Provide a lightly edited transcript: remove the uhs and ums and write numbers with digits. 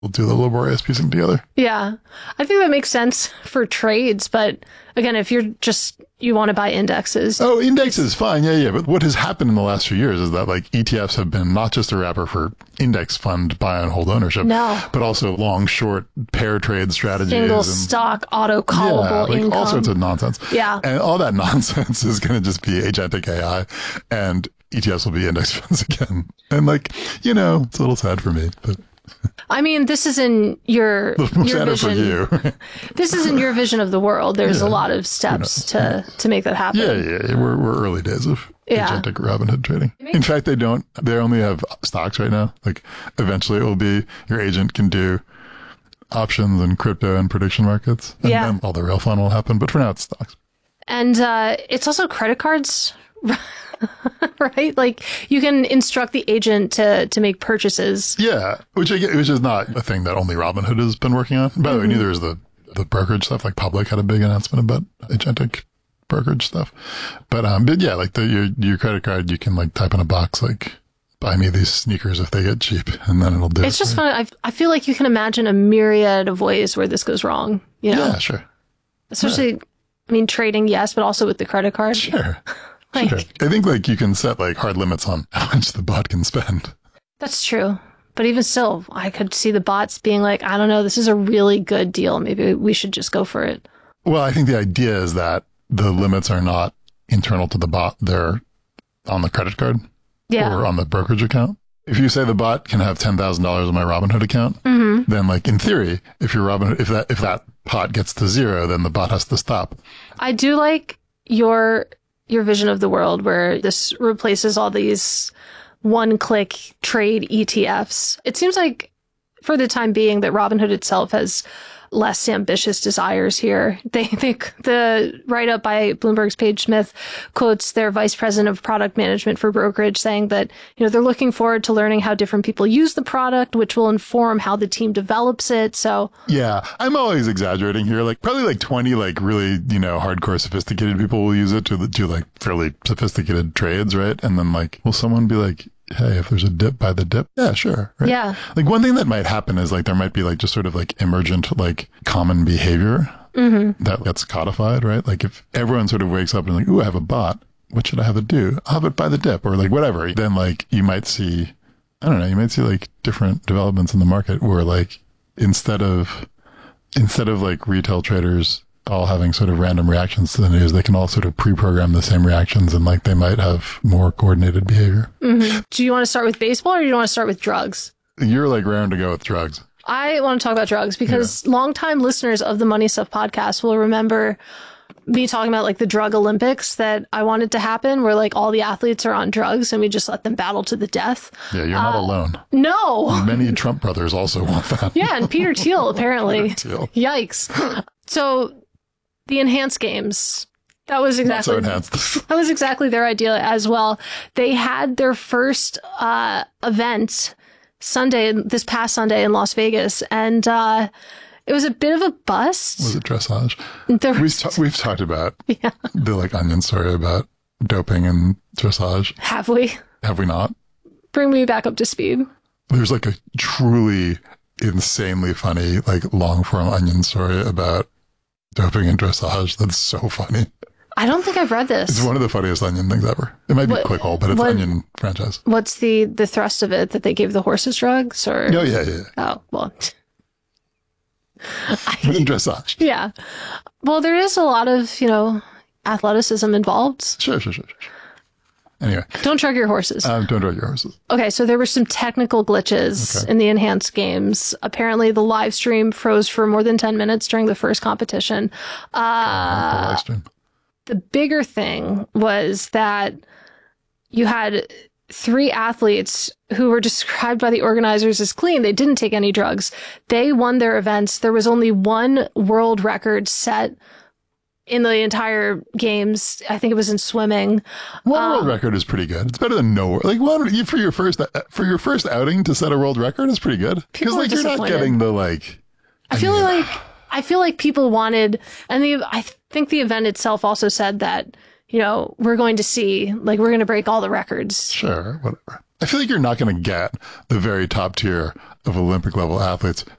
we'll do the laborious piecing together. Yeah. I think that makes sense for trades. But again, if you want to buy indexes. Oh, indexes, fine. Yeah. But what has happened in the last few years is that like ETFs have been not just a wrapper for index fund buy and hold ownership, but also long, short pair trade strategies. Single stock, auto callable income. All sorts of nonsense. Yeah. And all that nonsense is going to just be agentic AI, and ETFs will be index funds again. And like, it's a little sad for me, but. I mean, this is in your vision. For you. This is in your vision of the world. There's a lot of steps to make that happen. Yeah. We're early days of agentic Robinhood trading. In fact, they only have stocks right now. Like eventually it will be your agent can do options and crypto and prediction markets. And then all the real fun will happen. But for now, it's stocks. And it's also credit cards. Right? Like you can instruct the agent to make purchases. Yeah, which is not a thing that only Robinhood has been working on. By the way, neither is the brokerage stuff. Like Public had a big announcement about agentic brokerage stuff. But yeah, like your credit card, you can like type in a box like buy me these sneakers if they get cheap, and then it'll do it. It's just fun. I feel like you can imagine a myriad of ways where this goes wrong. Yeah, sure. Especially, I mean, trading, yes, but also with the credit card. Sure. Sure. I think like you can set like hard limits on how much the bot can spend. That's true. But even still, I could see the bots being like, I don't know, this is a really good deal. Maybe we should just go for it. Well, I think the idea is that the limits are not internal to the bot. They're on the credit card or on the brokerage account. If you say the bot can have $10,000 on my Robinhood account, then like in theory, if your Robinhood, if that pot gets to zero, then the bot has to stop. I do like your vision of the world where this replaces all these one-click trade ETFs. It seems like for the time being that Robinhood itself has less ambitious desires here. They think the write-up by Bloomberg's Paige Smith quotes their vice president of product management for brokerage saying that, they're looking forward to learning how different people use the product, which will inform how the team develops it. So yeah, I'm always exaggerating here. Like probably like 20, like really, hardcore sophisticated people will use it to do like fairly sophisticated trades. Right. And then like, will someone be like, hey, if there's a dip, buy the dip. Yeah, sure. Right? Yeah. Like one thing that might happen is like there might be like just sort of like emergent like common behavior that gets codified, right? Like if everyone sort of wakes up and like, ooh, I have a bot. What should I have it do? I'll have it buy the dip or like whatever. Then like you might see, I don't know, you might see like different developments in the market where like instead of like retail traders all having sort of random reactions to the news, they can all sort of pre-program the same reactions and like they might have more coordinated behavior. Do you want to start with baseball or do you want to start with drugs? You're like raring to go with drugs. I want to talk about drugs because longtime listeners of the Money Stuff podcast will remember me talking about like the drug Olympics that I wanted to happen where like all the athletes are on drugs and we just let them battle to the death. Yeah, you're not alone. No. Many Trump brothers also want that. Yeah, and Peter Thiel apparently. Peter Thiel. Yikes. So the enhanced games, that was exactly that was exactly their idea as well. They had their first event this past Sunday in Las Vegas, and it was a bit of a bust. Was it dressage? We've talked about the like onion story about doping and dressage. Have we? Have we not? Bring me back up to speed. There's like a truly insanely funny like long form onion story about doping and dressage. That's so funny. I don't think I've read this. It's one of the funniest Onion things ever. It might be Clickhole, but it's Onion franchise. What's the thrust of it? That they gave the horses drugs? Or yeah. Oh, well. In dressage. Yeah. Well, there is a lot of, athleticism involved. Sure. Anyway. Don't drug your horses. Don't drug your horses. Okay, so there were some technical glitches in the enhanced games. Apparently, the live stream froze for more than 10 minutes during the first competition. The bigger thing was that you had 3 athletes who were described by the organizers as clean. They didn't take any drugs. They won their events. There was only one world record set in the entire games. I think it was in swimming. One world record is pretty good. It's better than no. Like for your first outing to set a world record is pretty good. Because like you're not getting the like. I feel like people wanted, and I think the event itself also said that we're going to break all the records. Sure, whatever. I feel like you're not going to get the very top tier of Olympic level athletes